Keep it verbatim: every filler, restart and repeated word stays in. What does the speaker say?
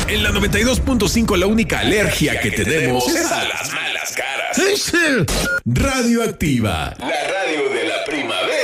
En la noventa y dos punto cinco la única alergia que tenemos es a las malas caras. Radioactiva, la radio de la primavera.